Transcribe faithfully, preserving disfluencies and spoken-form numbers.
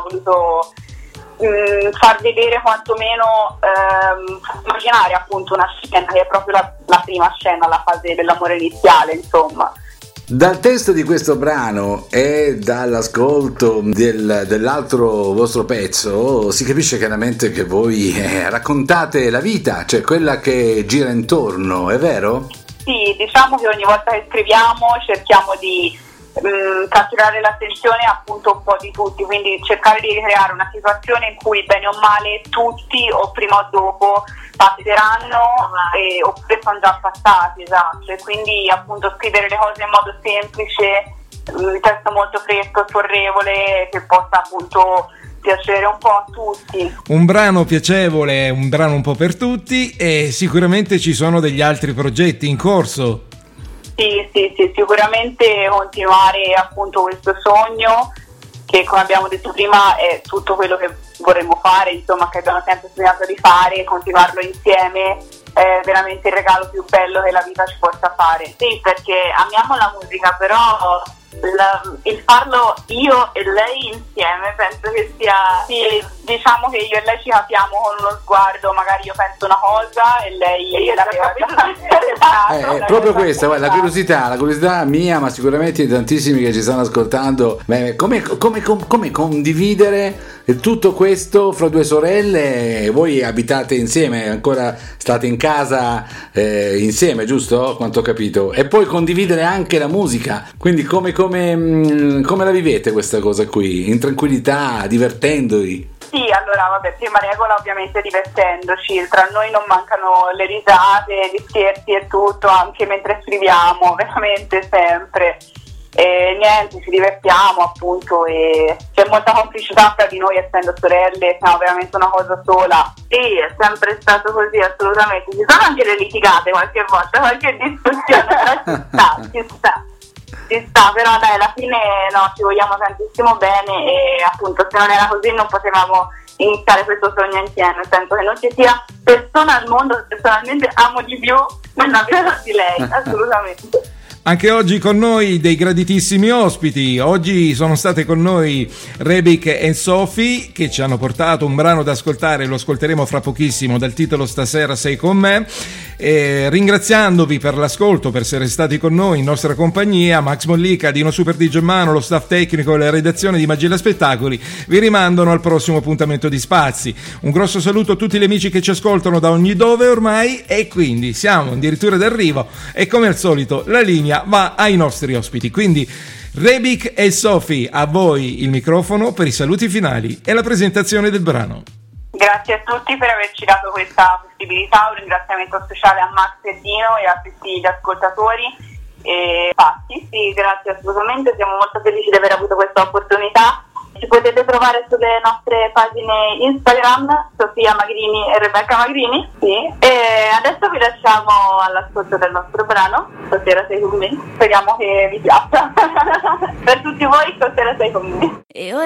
voluto mh, far vedere quantomeno, ehm, immaginare appunto una scena che è proprio la, la prima scena, la fase dell'amore iniziale, insomma. Dal testo di questo brano e dall'ascolto del, dell'altro vostro pezzo si capisce chiaramente che voi eh, raccontate la vita, cioè quella che gira intorno, è vero? Sì, diciamo che ogni volta che scriviamo cerchiamo di mh, catturare l'attenzione appunto un po' di tutti, quindi cercare di creare una situazione in cui bene o male tutti o prima o dopo passeranno eh, oppure sono già passati, esatto, e quindi appunto scrivere le cose in modo semplice, un testo molto fresco, scorrevole, che possa appunto piacere un po' a tutti. Un brano piacevole, un brano un po' per tutti, e sicuramente ci sono degli altri progetti in corso. Sì, sì, sì, sicuramente continuare appunto questo sogno, che come abbiamo detto prima è tutto quello che vorremmo fare, insomma, che abbiamo sempre sognato di fare, continuarlo insieme è veramente il regalo più bello che la vita ci possa fare. Sì, perché amiamo la musica, però la, il farlo io e lei insieme penso che sia, sì, diciamo che io e lei ci capiamo con uno sguardo, magari io penso una cosa e lei e la eh, è proprio questa, guarda, la curiosità, la curiosità mia, ma sicuramente di tantissimi che ci stanno ascoltando. Beh, come, come, come, come condividere tutto questo fra due sorelle? Voi abitate insieme, ancora state in casa eh, insieme, giusto? Quanto ho capito. E poi condividere anche la musica, quindi come, come, come la vivete questa cosa qui? In tranquillità, divertendovi? Sì, allora vabbè, prima regola ovviamente divertendoci, tra noi non mancano le risate, gli scherzi e tutto, anche mentre scriviamo, veramente sempre. E niente, ci divertiamo appunto e c'è molta complicità tra di noi, essendo sorelle, siamo veramente una cosa sola. Sì, è sempre stato così, assolutamente. Ci sono anche le litigate qualche volta, qualche discussione, però ci sta, ci sta. Ci sta, però dai, alla fine no, ci vogliamo tantissimo bene e appunto se non era così non potevamo iniziare questo sogno insieme, nel senso che non ci sia persona al mondo che personalmente amo di più nella vita di lei, assolutamente. Anche oggi con noi dei graditissimi ospiti. Oggi sono state con noi Rebic e Sophie, che ci hanno portato un brano da ascoltare, lo ascolteremo fra pochissimo, dal titolo Stasera sei con me. E ringraziandovi per l'ascolto, per essere stati con noi in nostra compagnia, Max Mollica, Dino Super Di Germano, lo staff tecnico e la redazione di Magilla Spettacoli vi rimandano al prossimo appuntamento di Spazi. Un grosso saluto a tutti gli amici che ci ascoltano da ogni dove ormai, e quindi siamo addirittura d'arrivo e come al solito la linea va ai nostri ospiti, quindi Rebic e Sophie, a voi il microfono per i saluti finali e la presentazione del brano. Grazie a tutti per averci dato questa possibilità, un ringraziamento speciale a Max e Dino e a tutti gli ascoltatori. E infatti sì, grazie assolutamente, siamo molto felici di aver avuto questa opportunità. Ci potete trovare sulle nostre pagine Instagram, Sofia Magrini e Rebecca Magrini, sì. E adesso vi lasciamo all'ascolto del nostro brano, Stasera sei con me. Speriamo che vi piaccia. Per tutti voi, Stasera sei con me. E ora